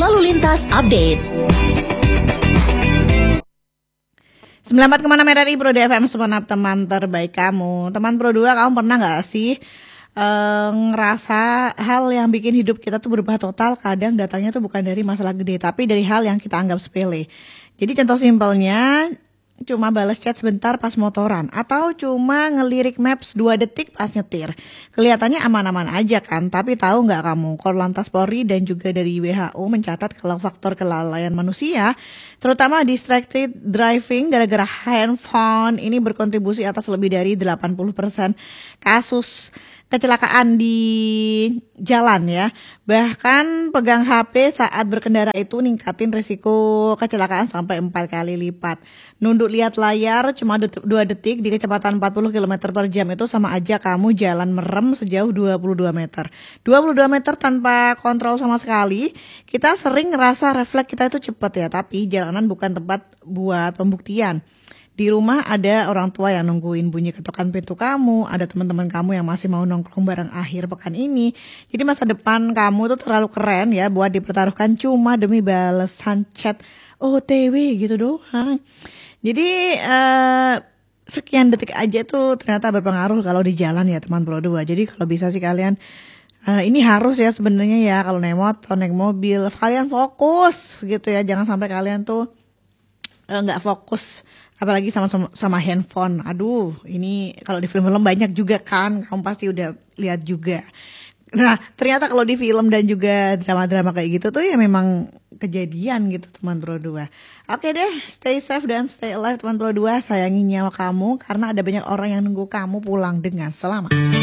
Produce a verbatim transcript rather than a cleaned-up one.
Lalu Lintas Update. sembilan puluh empat koma enam R R I Pro D F M, semanap teman terbaik kamu. Teman Pro dua, kamu pernah gak sih uh, ngerasa hal yang bikin hidup kita tuh berubah total? Kadang datangnya tuh bukan dari masalah gede, tapi dari hal yang kita anggap sepele. Jadi contoh simpelnya, cuma balas chat sebentar pas motoran, atau cuma ngelirik maps dua detik pas nyetir. Kelihatannya aman-aman aja kan, tapi tahu nggak kamu, Korlantas Polri dan juga dari W H O mencatat kalau faktor kelalaian manusia, terutama distracted driving gara-gara handphone, ini berkontribusi atas lebih dari delapan puluh persen kasus kecelakaan di jalan ya. Bahkan pegang H P saat berkendara itu ningkatin risiko kecelakaan sampai empat kali lipat. Nunduk lihat layar cuma dua detik di kecepatan empat puluh kilometer per jam itu sama aja kamu jalan merem sejauh dua puluh dua meter. dua puluh dua meter tanpa kontrol sama sekali. Kita sering ngerasa refleks kita itu cepat ya, tapi jalanan bukan tempat buat pembuktian. Di rumah ada orang tua yang nungguin bunyi ketukan pintu kamu, ada teman-teman kamu yang masih mau nongkrong bareng akhir pekan ini. Jadi masa depan kamu tuh terlalu keren ya buat dipertaruhkan cuma demi balasan chat O T W gitu doang. Jadi uh, sekian detik aja tuh ternyata berpengaruh kalau di jalan ya teman Pro dua. Jadi kalau bisa sih kalian, uh, ini harus ya sebenarnya ya, kalau naik motor, naik mobil, kalian fokus gitu ya. Jangan sampai kalian tuh nggak uh, fokus, apalagi sama, sama sama handphone. Aduh, ini kalau di film-film banyak juga kan, kamu pasti udah lihat juga. Nah, ternyata kalau di film dan juga drama-drama kayak gitu tuh ya memang kejadian gitu teman Pro dua. Oke deh, stay safe dan stay alive teman Pro dua. Sayangi nyawa kamu karena ada banyak orang yang nunggu kamu pulang dengan selamat.